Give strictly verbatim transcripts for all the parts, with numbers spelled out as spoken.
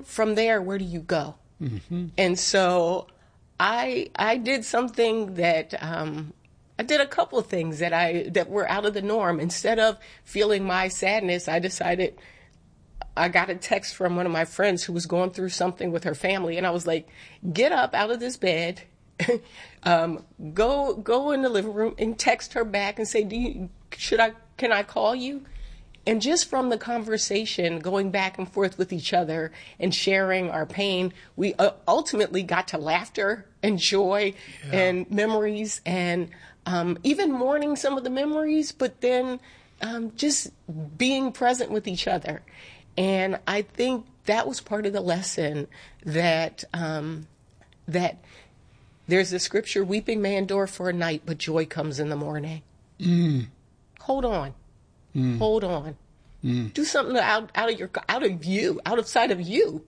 from there, where do you go? Mm-hmm. And so I I did something that um, I did a couple of things that I that were out of the norm. Instead of feeling my sadness, I decided. I got a text from one of my friends who was going through something with her family, and I was like, "Get up out of this bed, um, go go in the living room, and text her back and say, do you, should I can I call you?" And just from the conversation, going back and forth with each other and sharing our pain, we uh, ultimately got to laughter and joy yeah. and memories, and um, even mourning some of the memories, but then um, just being present with each other. And I think that was part of the lesson that um, that there's a scripture, weeping may endure for a night, but joy comes in the morning. Mm. Hold on. Mm. Hold on. Mm. Do something out, out of your out of you, out of sight of you.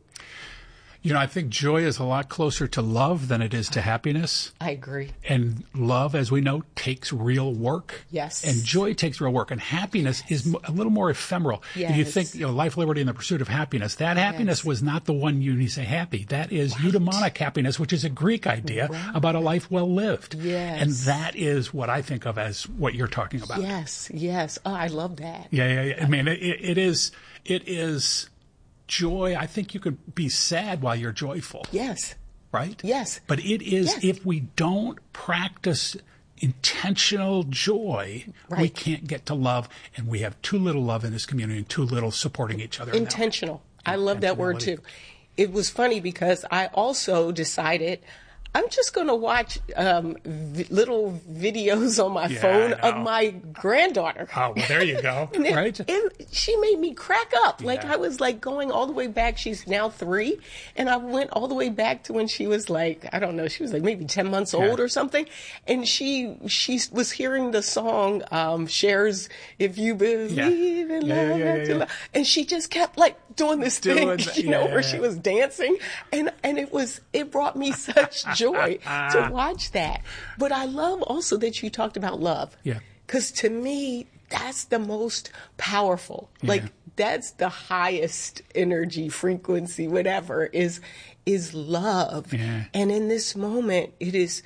You know, I think joy is a lot closer to love than it is to happiness. I agree. And love, as we know, takes real work. Yes. And joy takes real work. And happiness yes. is a little more ephemeral. Yes. If you think, you know, life, liberty, and the pursuit of happiness, that happiness yes. was not the one you say happy. That is right. eudaimonic happiness, which is a Greek idea right. about a life well lived. Yes. And that is what I think of as what you're talking about. Yes, yes. Oh, I love that. Yeah, yeah, yeah. I mean, it, it is, it is... joy, I think you could be sad while you're joyful. Yes. Right? Yes. But it is, yes. if we don't practice intentional joy, right. we can't get to love. And we have too little love in this community and too little supporting each other. Intentional. I love that word too. It was funny because I also decided I'm just going to watch um, v- little videos on my yeah, phone of my granddaughter. Oh, well, there you go. and it, right? And she made me crack up. Like yeah. I was like going all the way back. She's now three. And I went all the way back to when she was like, I don't know, she was like maybe ten months old yeah. or something. And she she was hearing the song, um, Cher's If You Believe yeah. in yeah, Love. yeah, yeah, yeah. And she just kept like doing this doing thing, the, you know, yeah. where she was dancing. And, and it was, it brought me such joy to watch that. But I love also that you talked about love. Yeah. Because to me, that's the most powerful. Yeah. Like, that's the highest energy, frequency, whatever, is is love. Yeah. And in this moment, it is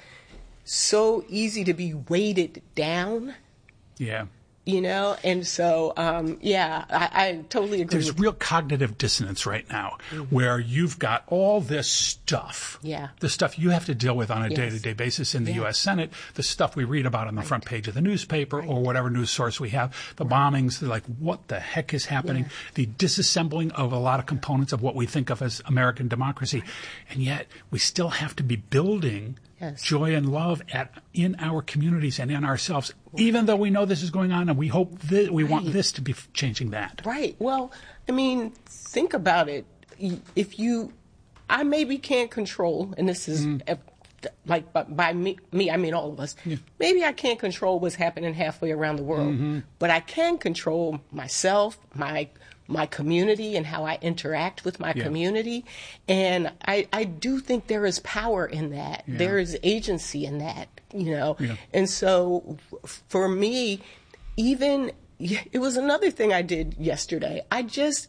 so easy to be weighted down. Yeah. You know, and so, um, yeah, I, I totally agree. There's with real cognitive dissonance right now mm-hmm. where you've got all this stuff. Yeah. The stuff you have to deal with on a yes. day-to-day basis in the yeah. U S Senate, the stuff we read about on the right. front page of the newspaper right. or whatever news source we have, the right. bombings, like what the heck is happening, yeah. the disassembling of a lot of components of what we think of as American democracy. Right. And yet we still have to be building Yes. joy and love at in our communities and in ourselves, right. even though we know this is going on and we hope that we right. want this to be f- changing that. Right. Well, I mean, think about it. If you, I maybe can't control, and this is mm. a, like by, by me, me, I mean all of us. Yeah. Maybe I can't control what's happening halfway around the world, mm-hmm. but I can control myself, my my community and how I interact with my yeah. community. And I, I do think there is power in that. Yeah. There is agency in that, you know. Yeah. And so for me, even, it was another thing I did yesterday. I just,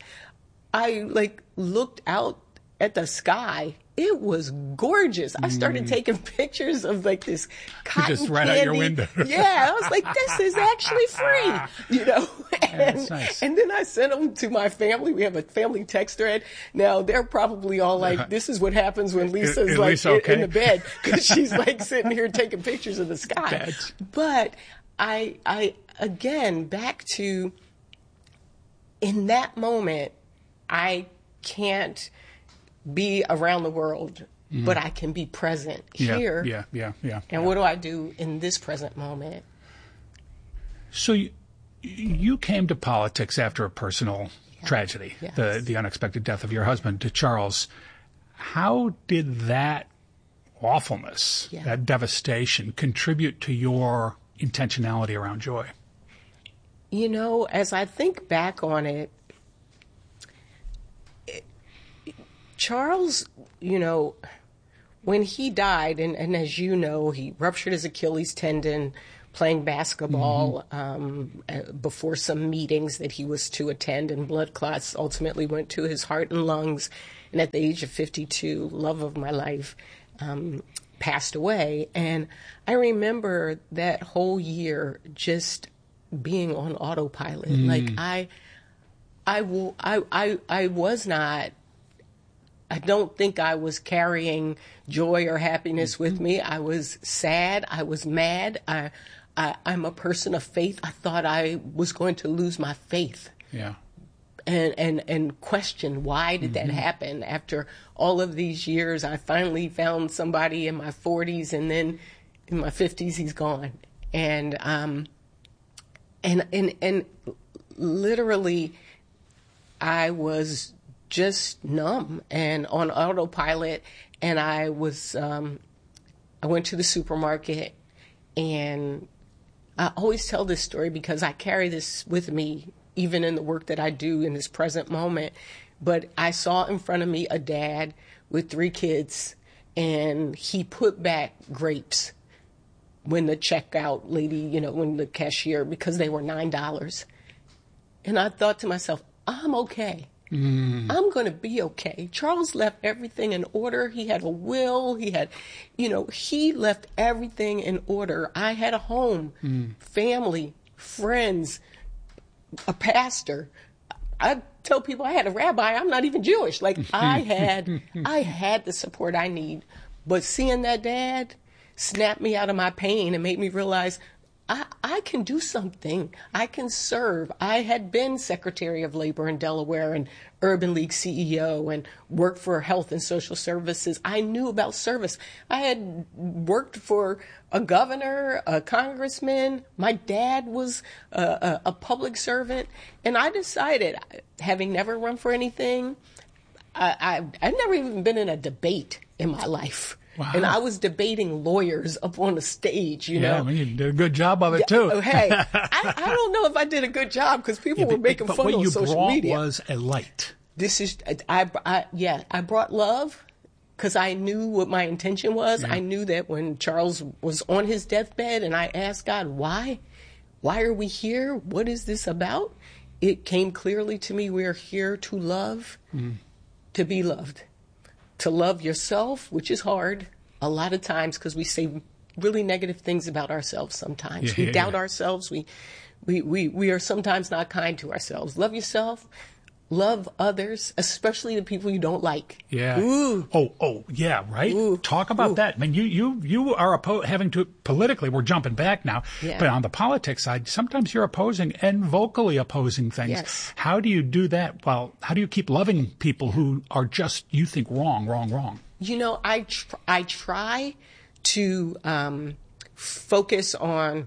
I like looked out at the sky. It was gorgeous. I started taking pictures of like this cotton just right candy. out your window. Yeah, I was like, this is actually free, you know. And, yeah, nice. and then I sent them to my family. We have a family text thread. Now they're probably all like, "This is what happens when Lisa's is like Lisa okay? in, in the bed because she's like sitting here taking pictures of the sky." That's... But I, I again back to in that moment, I can't be around the world, mm-hmm. but I can be present yeah, here. Yeah, yeah, yeah. And yeah. what do I do in this present moment? So you, you came to politics after a personal yeah. tragedy, yes. the the unexpected death of your husband, to Charles. How did that awfulness, yeah. that devastation, contribute to your intentionality around joy? You know, as I think back on it, Charles, you know, when he died, and, and as you know, he ruptured his Achilles tendon playing basketball mm-hmm. um, uh, before some meetings that he was to attend, and blood clots ultimately went to his heart and lungs. And at the age of fifty-two, love of my life um, passed away. And I remember that whole year just being on autopilot. Mm. Like I, I, will, I, I, I was not, I don't think I was carrying joy or happiness with me. I was sad. I was mad. I, I, I'm a person of faith. I thought I was going to lose my faith. Yeah. And, and, and question, why did mm-hmm. that happen? After all of these years, I finally found somebody in my forties, and then in my fifties, he's gone. And, um, and, and, and literally, I was just numb and on autopilot. And I was, um, I went to the supermarket, and I always tell this story because I carry this with me even in the work that I do in this present moment. But I saw in front of me a dad with three kids, and he put back grapes when the checkout lady, you know, when the cashier, because they were nine dollars. And I thought to myself, I'm okay. Mm. I'm going to be okay. Charles left everything in order. He had a will. He had, you know, he left everything in order. I had a home, mm. family, friends, a pastor. I tell people I had a rabbi. I'm not even Jewish. Like I had, I had the support I need. But seeing that dad snapped me out of my pain and made me realize I, I can do something. I can serve. I had been Secretary of Labor in Delaware and Urban League C E O and worked for Health and Social Services. I knew about service. I had worked for a governor, a congressman. My dad was a, a, a public servant. And I decided, having never run for anything, I, I, I'd never even been in a debate in my life. Wow. And I was debating lawyers up on the stage, you yeah, know. I mean, you did a good job of it, too. Yeah, hey, I, I don't know if I did a good job because people yeah, but, were making but fun on social media. What you brought was a light. This is, I, I yeah, I brought love because I knew what my intention was. Yeah. I knew that when Charles was on his deathbed and I asked God, why? Why are we here? What is this about? It came clearly to me, we are here to love, mm. to be loved. To love yourself, which is hard a lot of times because we say really negative things about ourselves sometimes. Yeah, we yeah, doubt yeah. ourselves. We, we, we, we are sometimes not kind to ourselves. Love yourself. Love others, especially the people you don't like. Yeah. Ooh. Oh, oh, yeah, right? Ooh. Talk about Ooh. that. I mean, you, you, you are oppo- having to, politically, we're jumping back now, yeah. but on the politics side, sometimes you're opposing and vocally opposing things. Yes. How do you do that? Well, how do you keep loving people who are just, you think, wrong, wrong, wrong? You know, I, tr- I try to um, focus on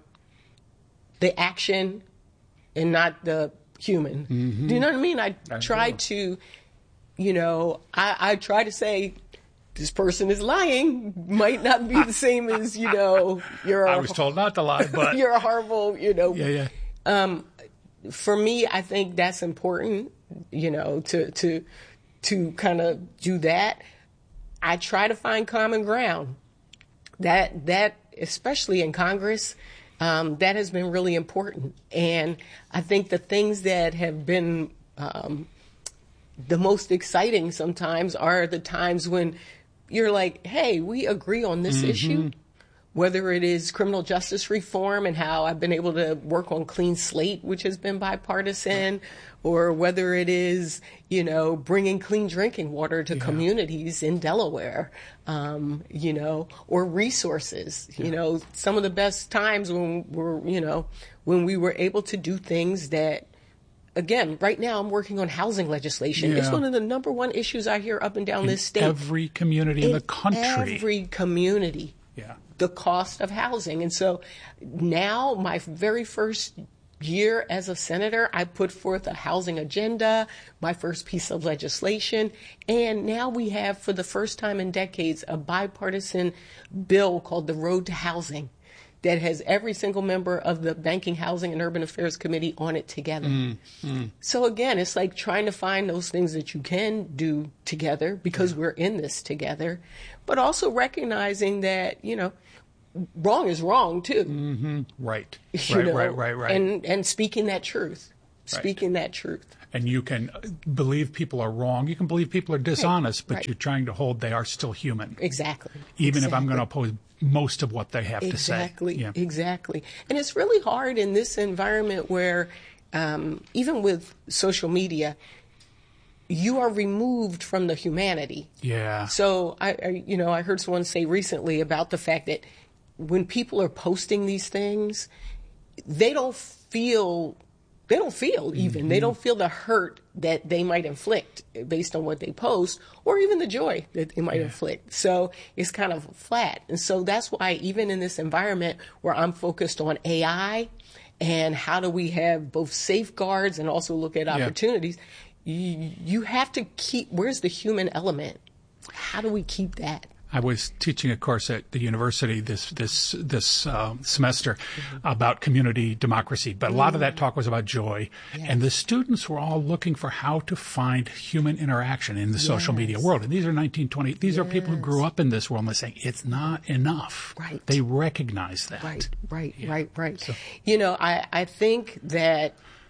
the action and not the human. Mm-hmm. Do you know what I mean? I, I try do. to, you know, I, I try to say, this person is lying, might not be the same as, you know, you're a, I was told not to lie, but you're a horrible, you know. Yeah, yeah. Um, for me, I think that's important, you know, to, to, to kind of do that. I try to find common ground. That, that, especially in Congress, Um, that has been really important. And I think the things that have been um, the most exciting sometimes are the times when you're like, hey, we agree on this mm-hmm. issue, whether it is criminal justice reform and how I've been able to work on Clean Slate, which has been bipartisan, or whether it is, you know, bringing clean drinking water to yeah. communities in Delaware, um, you know, or resources. Yeah. You know, some of the best times when we're, you know, when we were able to do things that, again, right now I'm working on housing legislation. Yeah. It's one of the number one issues I hear up and down in this state. Every community in, in the country. Every community. Yeah. The cost of housing. And so now my very first year as a senator, I put forth a housing agenda, my first piece of legislation. And now we have, for the first time in decades, a bipartisan bill called the Road to Housing that has every single member of the Banking, Housing, and Urban Affairs Committee on it together. Mm, mm. So again, it's like trying to find those things that you can do together because yeah. we're in this together, but also recognizing that, you know, wrong is wrong too. Mm-hmm. Right. You right, know, right, right, right. And, and speaking that truth. speaking right. that truth. And you can believe people are wrong. You can believe people are dishonest, right. but right. you're trying to hold they are still human. Exactly. Even exactly. if I'm going to oppose most of what they have exactly. to say. Yeah. Exactly. And it's really hard in this environment where um, even with social media, you are removed from the humanity. Yeah. So I, I, you know, I heard someone say recently about the fact that when people are posting these things, they don't feel, they don't feel even, mm-hmm. they don't feel the hurt that they might inflict based on what they post, or even the joy that they might yeah. inflict. So it's kind of flat. And so that's why even in this environment where I'm focused on A I and how do we have both safeguards and also look at opportunities, yeah. you, you have to keep, where's the human element? How do we keep that? I was teaching a course at the university this this this uh, semester mm-hmm. about community democracy, but a lot of that talk was about joy, yes. and the students were all looking for how to find human interaction in the yes. social media world. And these are nineteen twenty. These yes. are people who grew up in this world, and they're saying it's not enough. Right. They recognize that. Right. Right. Yeah. Right. Right. So, you know, I I think that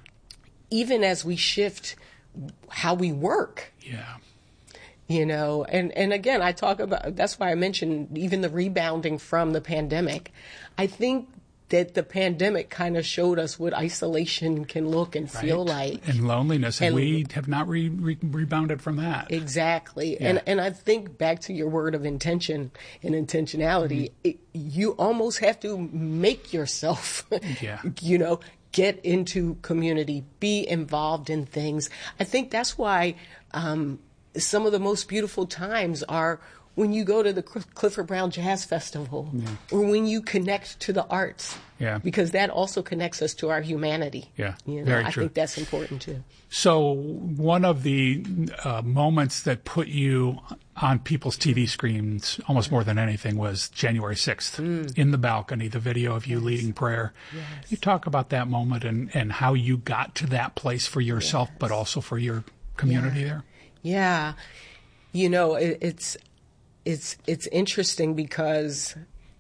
even as we shift how we work. Yeah. You know, and, and again, I talk about, that's why I mentioned even the rebounding from the pandemic. I think that the pandemic kind of showed us what isolation can look and right. feel like. And loneliness. And, and we have not re- re- rebounded from that. Exactly. Yeah. And and I think back to your word of intention and intentionality, mm-hmm. it, you almost have to make yourself, yeah. you know, get into community, be involved in things. I think that's why, um, some of the most beautiful times are when you go to the Clifford Brown Jazz Festival yeah. or when you connect to the arts. Yeah. Because that also connects us to our humanity. Yeah, you know, very I true. think that's important too. So one of the uh, moments that put you on people's T V screens almost more than anything was January sixth, mm. in the balcony, the video of you yes. leading prayer. Yes. You talk about that moment and, and how you got to that place for yourself, yes. but also for your community yeah. there. Yeah, you know, it, it's it's it's interesting because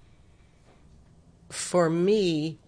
for me,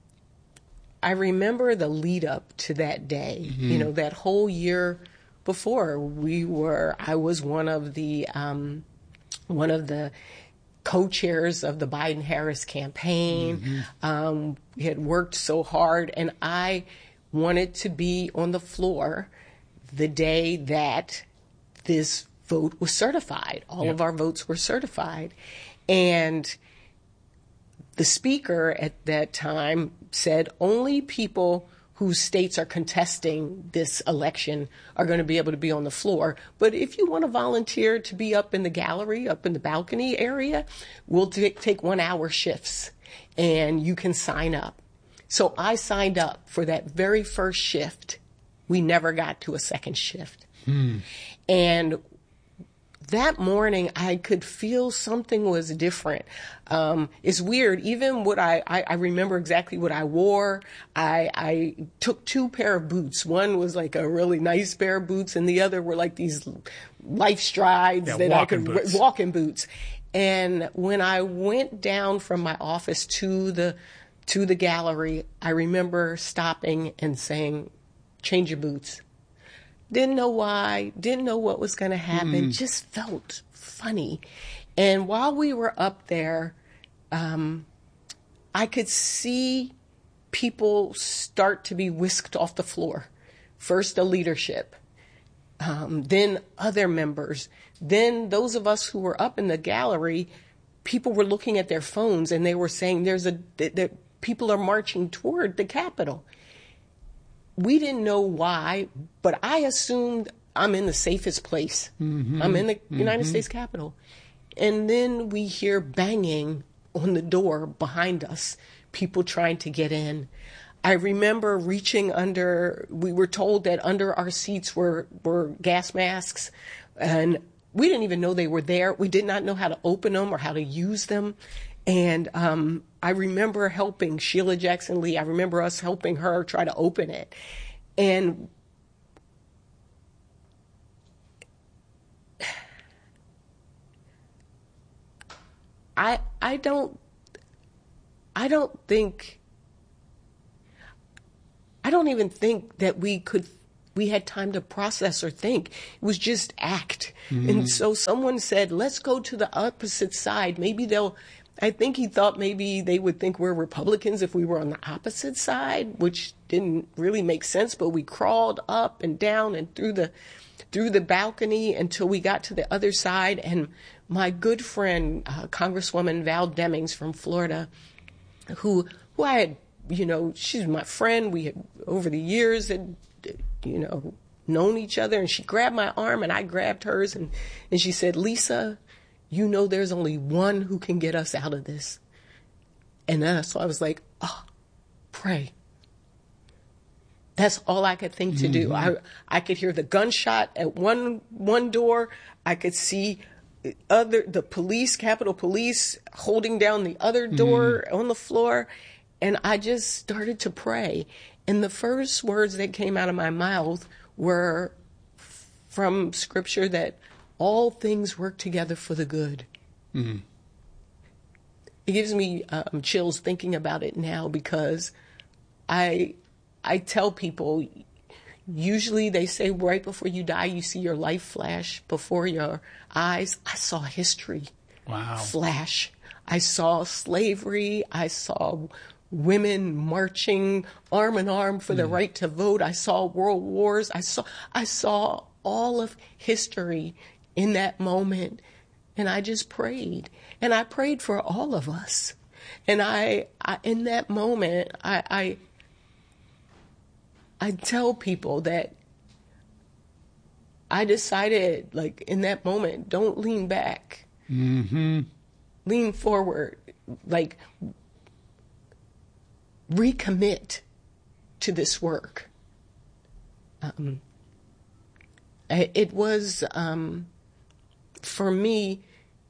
I remember the lead up to that day. Mm-hmm. You know, that whole year before, we were I was one of the um, one of the co-chairs of the Biden-Harris campaign. Mm-hmm. Um, we had worked so hard, and I wanted to be on the floor the day that this vote was certified. All yep. of our votes were certified. And the speaker at that time said only people whose states are contesting this election are going to be able to be on the floor. But if you want to volunteer to be up in the gallery, up in the balcony area, we'll t- take one hour shifts and you can sign up. So I signed up for that very first shift. We never got to a second shift. Hmm. And that morning, I could feel something was different. Um, it's weird. Even what I, I, I remember exactly what I wore. I, I took two pair of boots. One was like a really nice pair of boots, and the other were like these life strides yeah, that I could boots. walking boots. And when I went down from my office to the to the gallery, I remember stopping and saying, "Change your boots." Didn't know why, didn't know what was going to happen, mm. just felt funny. And while we were up there, um, I could see people start to be whisked off the floor. First, the leadership, um, then other members, then those of us who were up in the gallery, people were looking at their phones and they were saying there's a, that people are marching toward the Capitol. We didn't know why, but I assumed I'm in the safest place. Mm-hmm. I'm in the mm-hmm. United States Capitol. And then we hear banging on the door behind us, people trying to get in. I remember reaching under, we were told that under our seats were, were gas masks, and we didn't even know they were there. We did not know how to open them or how to use them. And um, I remember helping Sheila Jackson Lee. I remember us helping her try to open it. And I I don't I don't think I don't even think that we could, we had time to process or think. It was just act. Mm-hmm. And so someone said, let's go to the opposite side. Maybe they'll, I think he thought maybe they would think we're Republicans if we were on the opposite side, which didn't really make sense. But we crawled up and down and through the through the balcony until we got to the other side. And my good friend, uh, Congresswoman Val Demings from Florida, who who I had, you know, she's my friend. We had over the years had, you know, known each other. And she grabbed my arm and I grabbed hers. And, and she said, Lisa, you know there's only one who can get us out of this. And uh, so I was like, oh, pray. That's all I could think to do. Mm-hmm. I I could hear the gunshot at one one door. I could see other the police, Capitol Police, holding down the other door mm-hmm. on the floor. And I just started to pray. And the first words that came out of my mouth were from scripture that all things work together for the good. Mm-hmm. It gives me um, chills thinking about it now because I I tell people, usually they say right before you die, you see your life flash before your eyes. I saw history wow. flash. I saw slavery. I saw women marching arm in arm for mm. the right to vote. I saw world wars. I saw I saw all of history in that moment. And I just prayed. And I prayed for all of us. And I, I in that moment, I, I, I tell people that I decided, like, in that moment, don't lean back. Mm-hmm. Lean forward. Like, recommit to this work. Um, it was... Um, for me,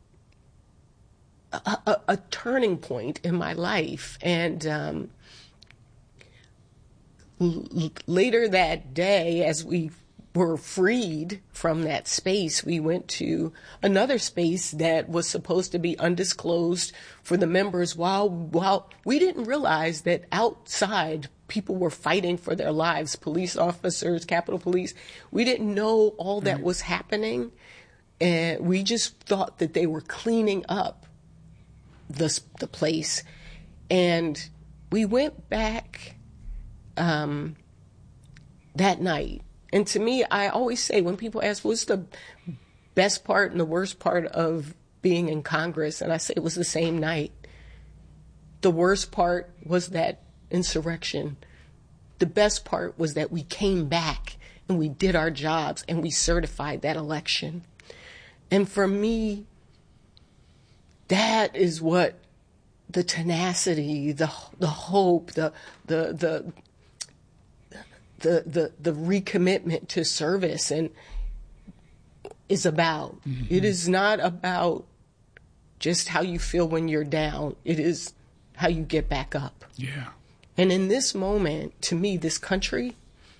a, a, a turning point in my life. And um, l- later that day, as we were freed from that space, we went to another space that was supposed to be undisclosed for the members while, while we didn't realize that outside people were fighting for their lives, police officers, Capitol Police. We didn't know all that was happening. And we just thought that they were cleaning up the, the place. And we went back um, that night. And to me, I always say when people ask, what's the best part and the worst part of being in Congress? And I say it was the same night. The worst part was that insurrection. The best part was that we came back and we did our jobs and we certified that election. And for me, that is what the tenacity, the the hope, the the the the the, the recommitment to service and is about. Mm-hmm. It is not about just how you feel when you're down. It is how you get back up. Yeah. And in this moment, to me, this country,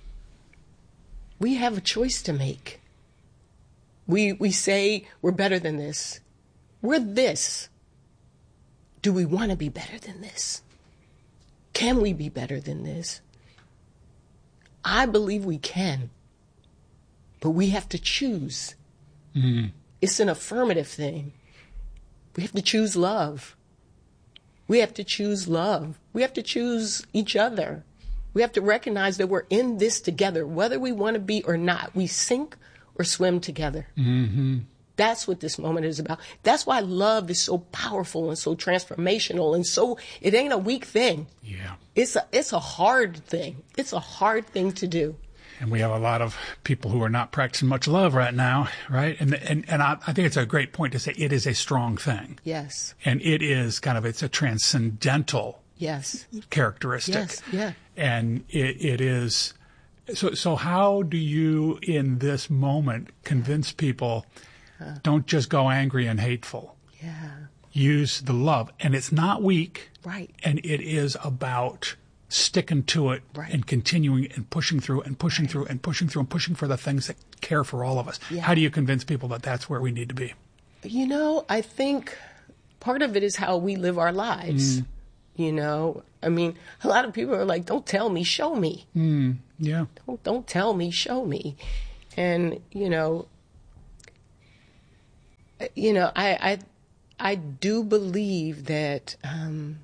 we have a choice to make. We we say we're better than this. We're this. Do we want to be better than this? Can we be better than this? I believe we can. But we have to choose. Mm-hmm. It's an affirmative thing. We have to choose love. We have to choose love. We have to choose each other. We have to recognize that we're in this together, whether we want to be or not. We sink or swim together. Mm-hmm. That's what this moment is about. That's why love is so powerful and so transformational and so, it ain't a weak thing. Yeah. It's a, it's a hard thing. It's a hard thing to do. And we have a lot of people who are not practicing much love right now, right? And and, and I, I think it's a great point to say it is a strong thing. Yes. And it is kind of, it's a transcendental yes. characteristic. Yes, yeah. And it, it is... So, so how do you, in this moment, convince people, huh. don't just go angry and hateful? Yeah. Use the love. And it's not weak. Right. And it is about sticking to it right. and continuing and pushing through and pushing right. through and pushing through and pushing for the things that care for all of us. Yeah. How do you convince people that that's where we need to be? You know, I think part of it is how we live our lives. Mm. You know, I mean, a lot of people are like, don't tell me, show me. Mm, yeah. Don't, don't tell me, show me. And, you know, you know, I, I, I do believe that, um,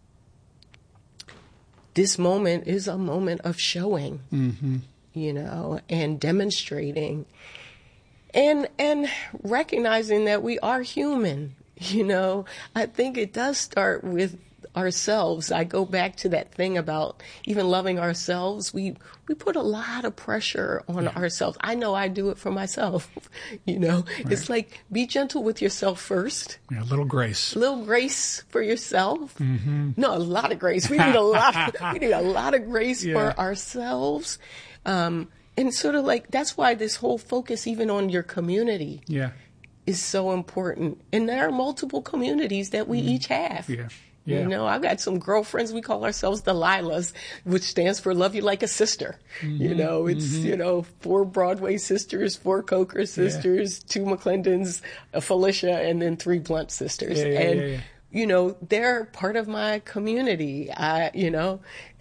this moment is a moment of showing, mm-hmm. you know, and demonstrating and, and recognizing that we are human. You know, I think it does start with ourselves. I go back to that thing about even loving ourselves. We we put a lot of pressure on yeah. ourselves. I know I do it for myself. You know, right. It's like, be gentle with yourself first. Yeah, a little grace. A little grace for yourself. Mm-hmm. No, a lot of grace. We need a lot. we need a lot of grace yeah. for ourselves. Um, and sort of like, that's why this whole focus even on your community yeah. is so important. And there are multiple communities that we mm. each have. Yeah. Yeah. You know, I've got some girlfriends, we call ourselves the Lilas, which stands for Love You Like a Sister. Mm-hmm. You know, it's, mm-hmm. you know, four Broadway sisters, four Coker sisters, yeah. two McClendons, a Felicia, and then three Blunt sisters. Yeah, yeah, and, yeah, yeah. you know, they're part of my community. I, you know,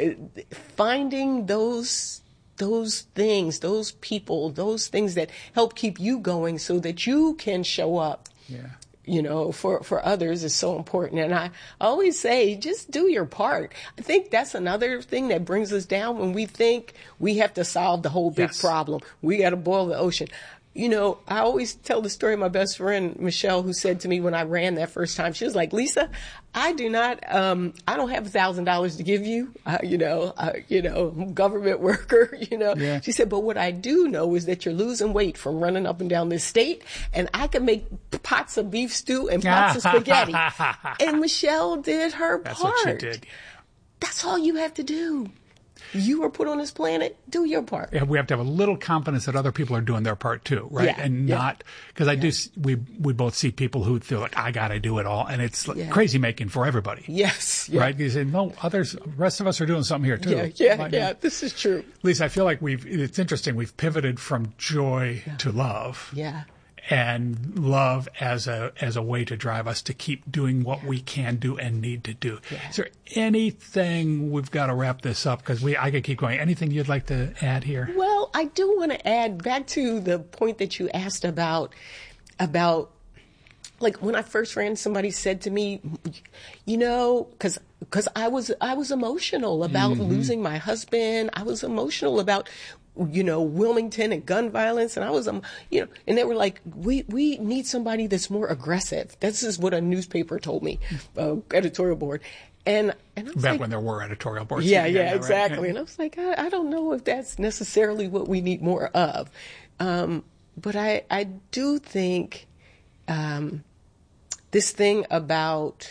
finding those those things, those people, those things that help keep you going so that you can show up. Yeah. You know, for, for others is so important. And I always say, just do your part. I think that's another thing that brings us down when we think we have to solve the whole big yes. problem. We got to boil the ocean. You know, I always tell the story of my best friend, Michelle, who said to me when I ran that first time, she was like, Lisa, I do not, um, I don't have a thousand dollars to give you. Uh, you know, uh, you know, I'm a government worker, you know. Yeah. She said, but what I do know is that you're losing weight from running up and down this state, and I can make pots of beef stew and pots of spaghetti. And Michelle did her That's part. That's what she did. That's all you have to do. You were put on this planet, do your part. Yeah, we have to have a little confidence that other people are doing their part too, right? Yeah, and yeah. not, because I yeah. do, we we both see people who feel like, I got to do it all. And it's like yeah. crazy making for everybody. Yes. Yeah. Right? You say, no, others, the rest of us are doing something here too. Yeah, yeah, like, yeah. This is true. Lisa, I feel like we've, it's interesting, we've pivoted from joy yeah. to love. Yeah. And love as a as a way to drive us to keep doing what we can do and need to do. Yeah. Is there anything, we've got to wrap this up because we I could keep going. Anything you'd like to add here? Well, I do want to add back to the point that you asked about about like when I first ran, somebody said to me, you know, because because I was I was emotional about mm-hmm. losing my husband. I was emotional about, you know, Wilmington and gun violence. And I was, um, you know, and they were like, we, we need somebody that's more aggressive. This is what a newspaper told me, uh, editorial board. And, and I was back like, when there were editorial boards. Yeah, yeah, right? exactly. Yeah. And I was like, I, I don't know if that's necessarily what we need more of. Um, but I, I do think, um, this thing about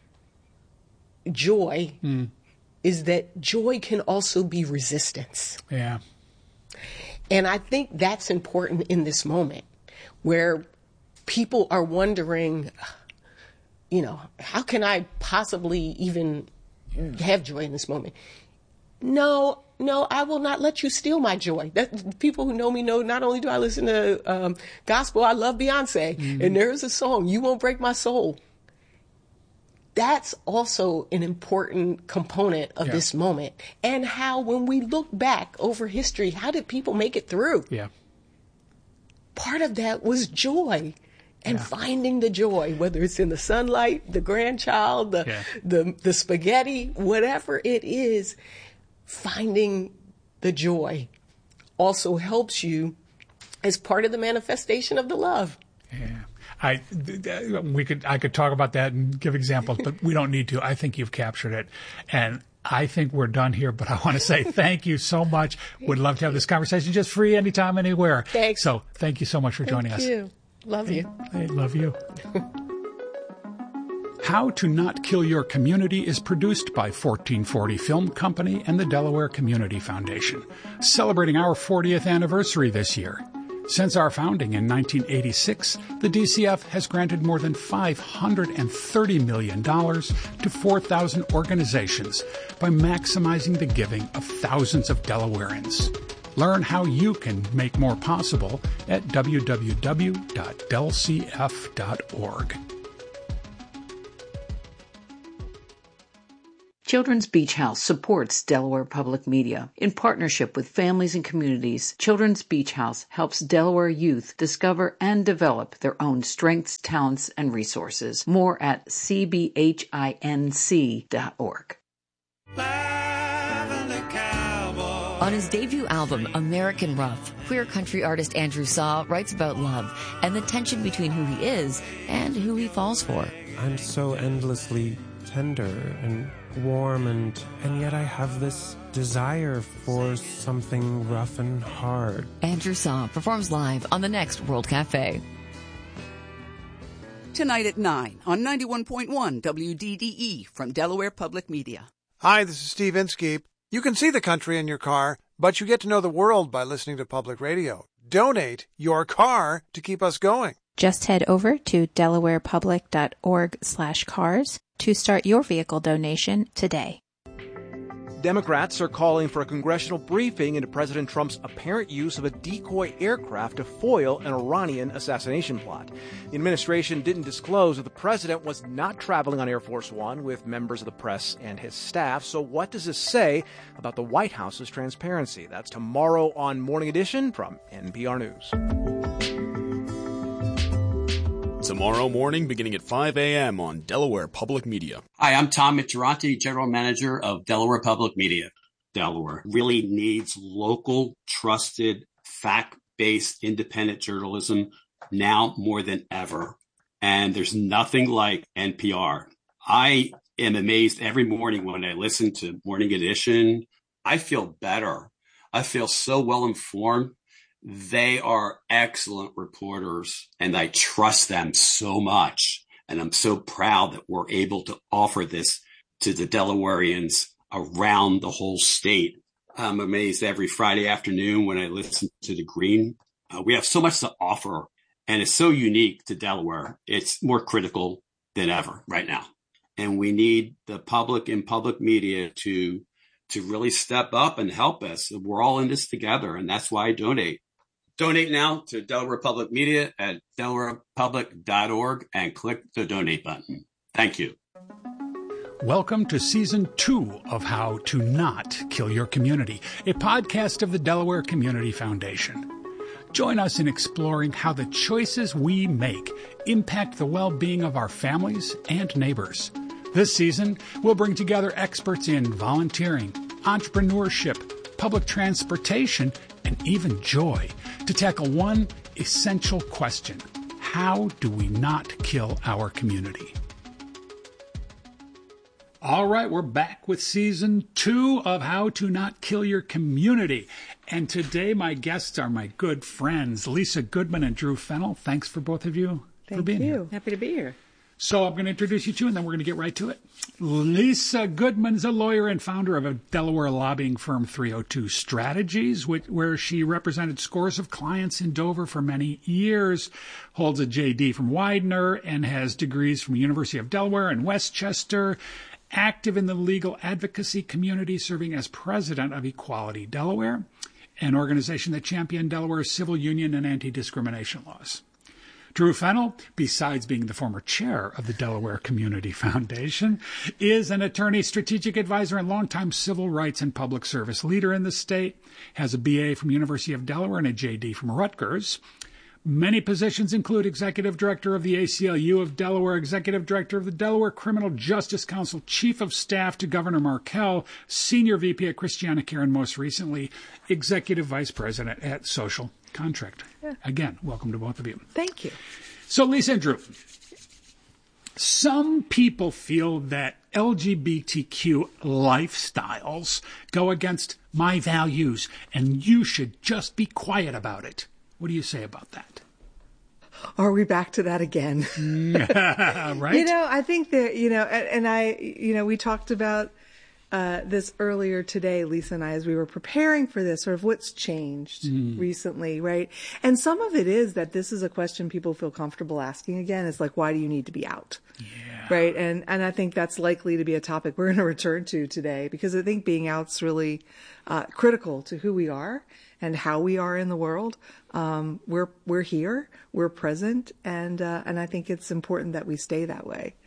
joy mm. is that joy can also be resistance. Yeah. And I think that's important in this moment where people are wondering, you know, how can I possibly even have joy in this moment? No, no, I will not let you steal my joy. That people who know me know not only do I listen to um, gospel, I love Beyonce. Mm-hmm. And there's a song, You Won't Break My Soul. That's also an important component of yeah. this moment. And how, when we look back over history, how did people make it through? Yeah. Part of that was joy and yeah. finding the joy, whether it's in the sunlight, the grandchild, the, yeah. the, the spaghetti, whatever it is, finding the joy also helps you as part of the manifestation of the love. Yeah. I, we could, I could talk about that and give examples, but we don't need to. I think you've captured it. And I think we're done here, but I want to say thank you so much. Would love to have this conversation just free anytime, anywhere. Thanks. So thank you so much for joining thank us. Thank you. Love you. I love you. How to Not Kill Your Community is produced by fourteen forty Film Company and the Delaware Community Foundation, celebrating our fortieth anniversary this year. Since our founding in nineteen eighty-six, the D C F has granted more than five hundred thirty million dollars to four thousand organizations by maximizing the giving of thousands of Delawareans. Learn how you can make more possible at w w w dot del c f dot org. Children's Beach House supports Delaware Public Media. In partnership with families and communities, Children's Beach House helps Delaware youth discover and develop their own strengths, talents, and resources. More at c b h i n c dot org. On his debut album, American Rough, queer country artist Andrew Saw writes about love and the tension between who he is and who he falls for. I'm so endlessly tender and warm, and, and yet I have this desire for something rough and hard. Andrew Saw performs live on the next World Cafe. Tonight at nine on ninety-one point one W D D E from Delaware Public Media. Hi, this is Steve Inskeep. You can see the country in your car, but you get to know the world by listening to public radio. Donate your car to keep us going. Just head over to delawarepublic.org slash cars to start your vehicle donation today. Democrats are calling for a congressional briefing into President Trump's apparent use of a decoy aircraft to foil an Iranian assassination plot. The administration didn't disclose that the president was not traveling on Air Force One with members of the press and his staff. So what does this say about the White House's transparency? That's tomorrow on Morning Edition from N P R News. Tomorrow morning, beginning at five a.m. on Delaware Public Media. Hi, I'm Tom Mitcheranti, General Manager of Delaware Public Media. Delaware really needs local, trusted, fact-based, independent journalism now more than ever. And there's nothing like N P R. I am amazed every morning when I listen to Morning Edition. I feel better. I feel so well informed. They are excellent reporters, and I trust them so much. And I'm so proud that we're able to offer this to the Delawareans around the whole state. I'm amazed every Friday afternoon when I listen to The Green. Uh, we have so much to offer, and it's so unique to Delaware. It's more critical than ever right now. And we need the public and public media to, to really step up and help us. We're all in this together, and that's why I donate. Donate now to Delaware Public Media at delaware public dot org and click the donate button. Thank you. Welcome to Season two of How to Not Kill Your Community, a podcast of the Delaware Community Foundation. Join us in exploring how the choices we make impact the well-being of our families and neighbors. This season, we'll bring together experts in volunteering, entrepreneurship, public transportation, and even joy to tackle one essential question: how do we not kill our community? All right, we're back with season two of How to Not Kill Your Community. And today my guests are my good friends, Lisa Goodman and Drew Fennell. Thanks for both of you Thank for being you. here. Happy to be here. So I'm going to introduce you two, and then we're going to get right to it. Lisa Goodman is a lawyer and founder of a Delaware lobbying firm, three oh two Strategies, which, where she represented scores of clients in Dover for many years, holds a J D from Widener, and has degrees from University of Delaware and Westchester, active in the legal advocacy community, serving as president of Equality Delaware, an organization that championed Delaware's civil union and anti-discrimination laws. Drew Fennell, besides being the former chair of the Delaware Community Foundation, is an attorney, strategic advisor, and longtime civil rights and public service leader in the state, has a B A from University of Delaware and a J D from Rutgers. Many positions include executive director of the A C L U of Delaware, executive director of the Delaware Criminal Justice Council, chief of staff to Governor Markell, senior V P at Christiana Care, and most recently, executive vice president at Social Contract. Yeah. Again, welcome to both of you. Thank you. So, Lisa and Drew, some people feel that L G B T Q lifestyles go against my values, and you should just be quiet about it. What do you say about that? Are we back to that again? Right? You know, I think that, you know, and, and I, you know, we talked about uh, this earlier today, Lisa and I, as we were preparing for this, sort of what's changed mm. recently, right? And some of it is that this is a question people feel comfortable asking again. It's like, why do you need to be out? Yeah. Right? And, and I think that's likely to be a topic we're going to return to today, because I think being out's really uh, critical to who we are and how we are in the world. Um, we're, we're here, we're present, and, uh, and I think it's important that we stay that way.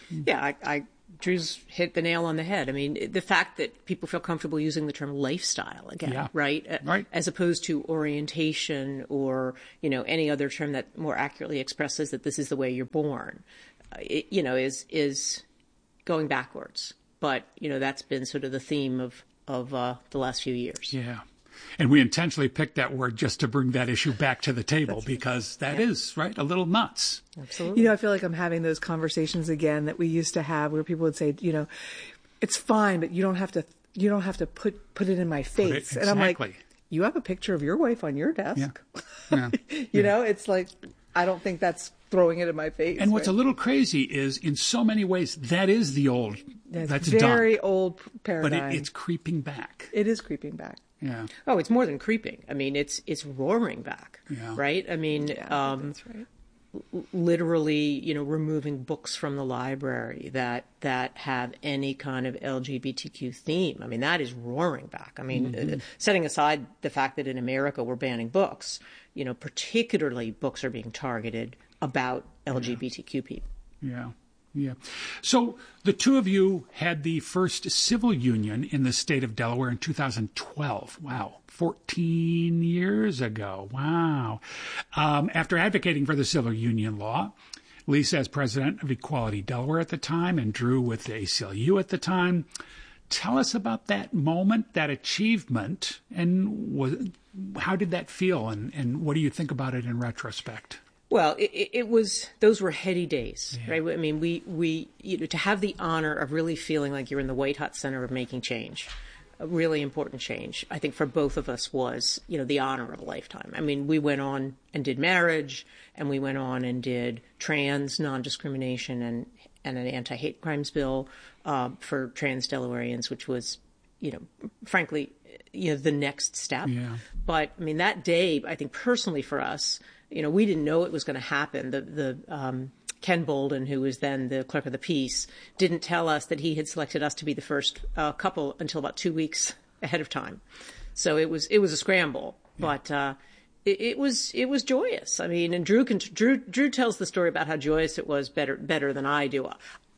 Yeah, I, I Drew's hit the nail on the head. I mean, the fact that people feel comfortable using the term lifestyle again, yeah. right? Right. As opposed to orientation or, you know, any other term that more accurately expresses that this is the way you're born, uh, it, you know, is is going backwards. But, you know, that's been sort of the theme of, of uh, the last few years. Yeah. And we intentionally picked that word just to bring that issue back to the table That's because that yeah. is, right, a little nuts. Absolutely. You know, I feel like I'm having those conversations again that we used to have where people would say, you know, it's fine, but you don't have to you don't have to put put it in my face. It, exactly. And I'm like, you have a picture of your wife on your desk. Yeah. Yeah. you yeah. know, it's like, I don't think that's throwing it in my face. And what's right? a little crazy is in so many ways, that is the old, that's, that's very done. old paradigm. But it, it's creeping back. It is creeping back. Yeah. Oh, it's more than creeping. I mean, it's it's roaring back, yeah. right? I mean, yeah, um, that's right. l- literally, you know, removing books from the library that that have any kind of L G B T Q theme. I mean, that is roaring back. I mean, mm-hmm. uh, setting aside the fact that in America we're banning books, you know, particularly books are being targeted about L G B T Q people. Yeah. Yeah. So the two of you had the first civil union in the state of Delaware in two thousand twelve. Wow. fourteen years ago. Wow. Um, after advocating for the civil union law, Lisa as president of Equality Delaware at the time and Drew with the A C L U at the time. Tell us about that moment, that achievement, and was, how did that feel, and, and what do you think about it in retrospect? Well, it, it was, those were heady days, yeah. right? I mean, we, we, you know, to have the honor of really feeling like you're in the white hot center of making change, a really important change, I think for both of us was, you know, the honor of a lifetime. I mean, we went on and did marriage, and we went on and did trans non-discrimination and, and an anti-hate crimes bill uh, for trans Delawareans, which was, you know, frankly, you know, the next step. Yeah. But, I mean, that day, I think personally for us, you know, we didn't know it was going to happen. The, the, um, Ken Bolden, who was then the clerk of the peace, didn't tell us that he had selected us to be the first uh, couple until about two weeks ahead of time. So it was, it was a scramble, yeah. but, uh, it, it was, it was joyous. I mean, and Drew can, Drew, Drew tells the story about how joyous it was better, better than I do.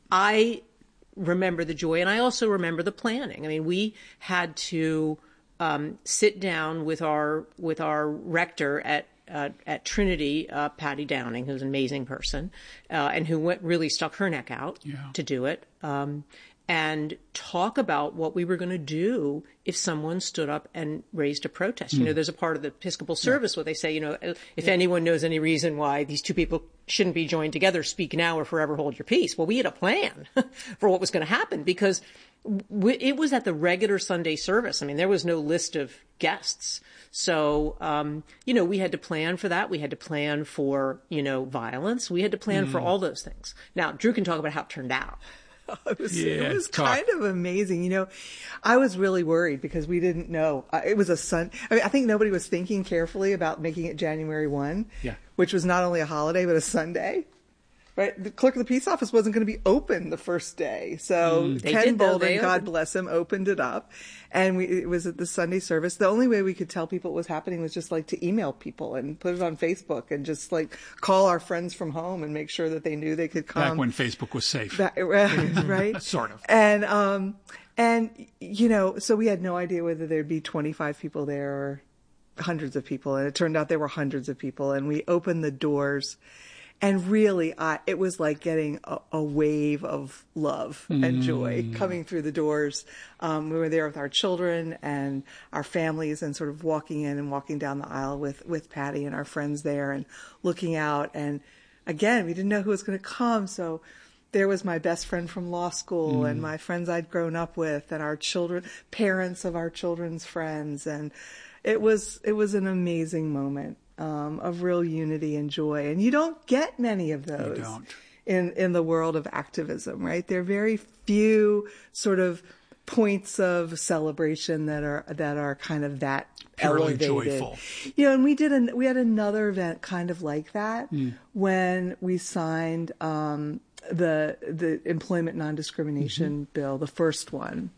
I remember the joy, and I also remember the planning. I mean, we had to, um, sit down with our, with our rector at, Uh, at Trinity, uh, Patty Downing, who's an amazing person, uh, and who went, really stuck her neck out yeah. to do it, um, and talk about what we were going to do if someone stood up and raised a protest. Mm. You know, there's a part of the Episcopal service yeah. where they say, you know, if yeah. anyone knows any reason why these two people shouldn't be joined together, speak now or forever hold your peace. Well, we had a plan for what was going to happen because we, it was at the regular Sunday service. I mean, there was no list of guests. So, um, you know, we had to plan for that. We had to plan for, you know, violence. We had to plan mm. for all those things. Now, Drew can talk about how it turned out. It was, yeah, it was kind of amazing. You know, I was really worried because we didn't know. It was a sun. I mean, I think nobody was thinking carefully about making it January first, yeah. which was not only a holiday, but a Sunday. Right. The clerk of the peace office wasn't going to be open the first day. So mm, Ken Bolden, God bless him, opened it up. And we, it was at the Sunday service. The only way we could tell people what was happening was just like to email people and put it on Facebook and just like call our friends from home and make sure that they knew they could come. Back when Facebook was safe. That, right. Sort of. And, um, and, you know, so we had no idea whether there'd be twenty-five people there or hundreds of people. And it turned out there were hundreds of people. And we opened the doors. And really, I, it was like getting a, a wave of love mm. and joy coming through the doors. Um, we were there with our children and our families and sort of walking in and walking down the aisle with, with Patty and our friends there and looking out. And again, we didn't know who was going to come. So there was my best friend from law school mm. and my friends I'd grown up with and our children, parents of our children's friends. And it was, it was an amazing moment. Um, of real unity and joy. And you don't get many of those you don't. in, in the world of activism, right? There are very few sort of points of celebration that are, that are kind of that purely elevated. Joyful. You know, and we did an, we had another event kind of like that mm. when we signed, um, the, the employment non-discrimination mm-hmm. bill, the first one.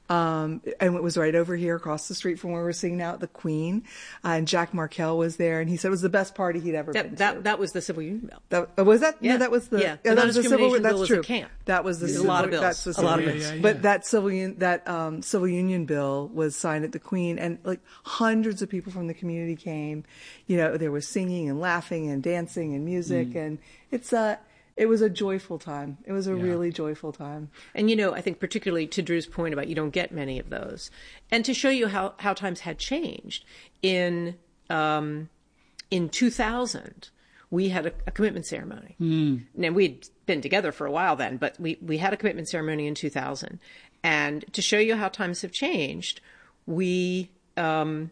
Um, and it was right over here across the street from where we're sitting now at the Queen. Uh, and Jack Markell was there, and he said it was the best party he'd ever that, been that, to. That was the Civil Union Bill. That, uh, was that? Yeah. No, that was the, yeah. yeah, the that was the Civil bill That's was true. a camp. That was the There's civil, a lot of bills. That's the a lot of bills. bills. Yeah, yeah, But yeah. that Civil Un- that um, Civil Union Bill was signed at the Queen, and like hundreds of people from the community came. You know, there was singing and laughing and dancing and music, mm. and it's a. It was a joyful time. It was a yeah. really joyful time. And, you know, I think particularly to Drew's point about you don't get many of those. And to show you how, how times had changed, in um, in two thousand, we had a, a commitment ceremony. Mm. Now, we'd been together for a while then, but we, we had a commitment ceremony in two thousand. And to show you how times have changed, we, um,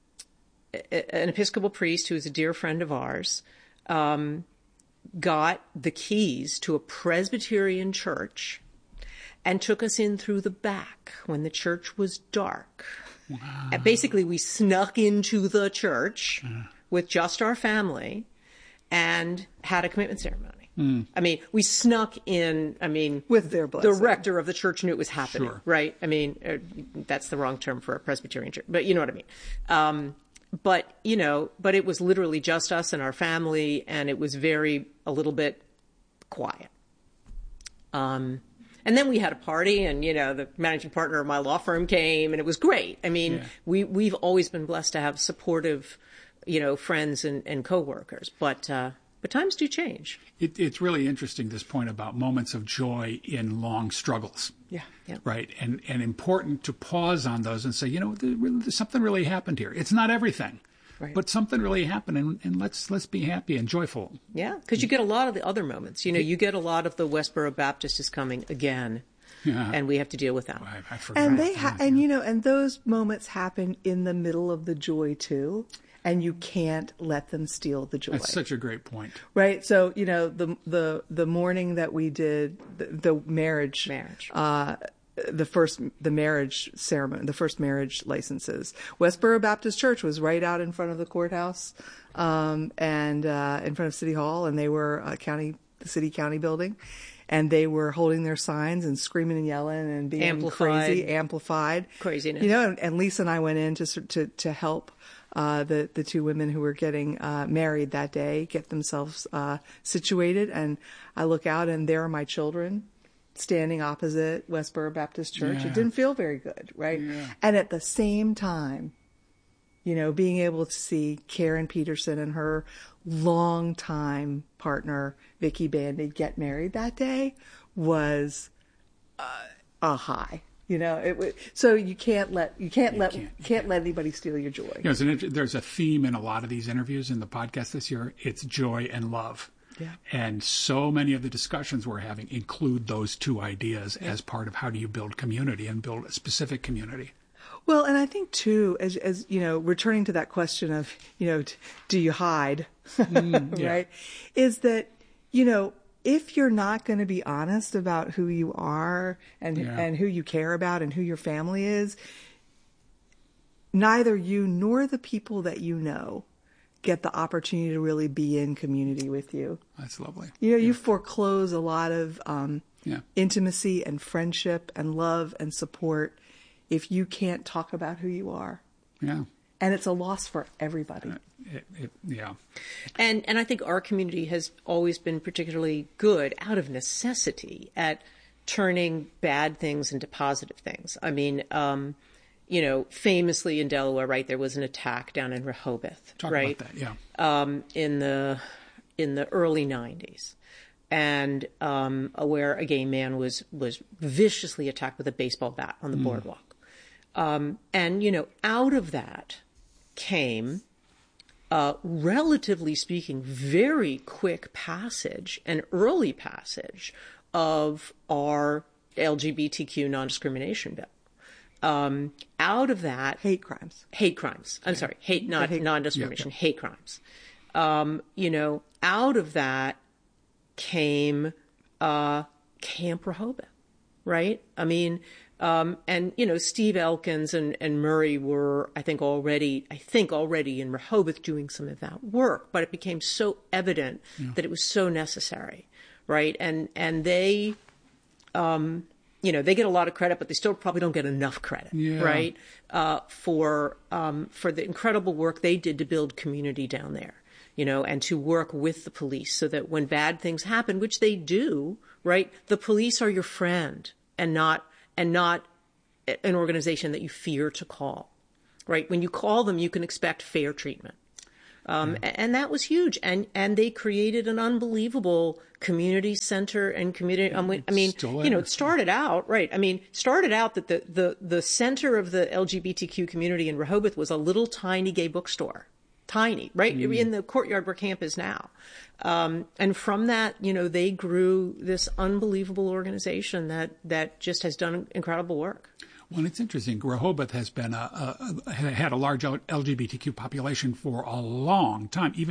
a, an Episcopal priest who is a dear friend of ours, um, got the keys to a Presbyterian church and took us in through the back when the church was dark. Wow. And basically, we snuck into the church uh. with just our family and had a commitment ceremony. Mm. I mean, we snuck in, I mean... With their blessing. The rector of the church knew it was happening, sure. right? I mean, uh, that's the wrong term for a Presbyterian church, but you know what I mean. Um, But, you know, but it was literally just us and our family, and it was very, a little bit quiet. Um, and then we had a party, and, you know, the managing partner of my law firm came, and it was great. I mean, yeah. we, we've always been blessed to have supportive, you know, friends and, and coworkers. But, uh, but times do change. It, it's really interesting, this point about moments of joy in long struggles. Yeah. Yeah. Right. And and important to pause on those and say, you know, there, there's something really happened here. It's not everything, right. but something really happened, and, and let's let's be happy and joyful. Yeah, because you get a lot of the other moments. You know, you get a lot of the Westboro Baptist is coming again, yeah. and we have to deal with that. I, I forgot. And they ha- and you know, and those moments happen in the middle of the joy too. And you can't let them steal the joy. That's such a great point. Right. So, you know, the the the morning that we did the, the marriage, marriage, uh, the first the marriage ceremony, the first marriage licenses, Westboro Baptist Church was right out in front of the courthouse, um, and uh, in front of City Hall, and they were uh, county, the city county building. And they were holding their signs and screaming and yelling and being amplified. crazy, amplified craziness. You know, and, and Lisa and I went in to to to help uh, the the two women who were getting uh, married that day get themselves uh, situated. And I look out, and there are my children standing opposite Westboro Baptist Church. Yeah. It didn't feel very good, right? Yeah. And at the same time, you know, being able to see Karen Peterson and her longtime partner, Vicky Bandy, get married that day was uh, a high. You know, it, so you can't let you can't you let can't, you can't let anybody steal your joy. You know, there's, an, there's a theme in a lot of these interviews in the podcast this year. It's joy and love. Yeah. And so many of the discussions we're having include those two ideas yeah. as part of how do you build community and build a specific community. Well, and I think too, as as you know, returning to that question of, you know, t- do you hide, mm, yeah. right? Is that, you know, if you're not going to be honest about who you are and yeah. and who you care about and who your family is, neither you nor the people that you know get the opportunity to really be in community with you. That's lovely. You know, yeah. you foreclose a lot of um, yeah. intimacy and friendship and love and support if you can't talk about who you are. Yeah. And it's a loss for everybody. Uh, it, it, yeah. And and I think our community has always been particularly good out of necessity at turning bad things into positive things. I mean, um, you know, famously in Delaware, right, there was an attack down in Rehoboth, Talk right? about that, yeah. Um, in the in the early nineties. And um, where a gay man was was viciously attacked with a baseball bat on the mm. boardwalk. Um, and, you know, out of that came, uh, relatively speaking, very quick passage, an early passage of our L G B T Q non-discrimination bill. Um, out of that... Hate crimes. Hate crimes. I'm sorry. Hate, not hate, non-discrimination. Yeah. Hate crimes. Um, you know, out of that came uh, Camp Rehoboth, right? I mean... Um, and, you know, Steve Elkins and, and Murray were, I think, already, I think already in Rehoboth doing some of that work, but it became so evident yeah. that it was so necessary, right? And, and they, um, you know, they get a lot of credit, but they still probably don't get enough credit, yeah. right? Uh, for um, for the incredible work they did to build community down there, you know, and to work with the police so that when bad things happen, which they do, right, the police are your friend and not and not an organization that you fear to call, right? When you call them, you can expect fair treatment. Um, yeah. And that was huge. And, and they created an unbelievable community center and community. Um, I mean, Still you know, it started out, right. I mean, started out that the, the, the center of the L G B T Q community in Rehoboth was a little tiny gay bookstore. Tiny, right? Mm. In the courtyard where camp is now. Um, and from that, you know, they grew this unbelievable organization that, that just has done incredible work. Well, it's interesting. Rehoboth has been a, a, a, had a large L G B T Q population for a long time, even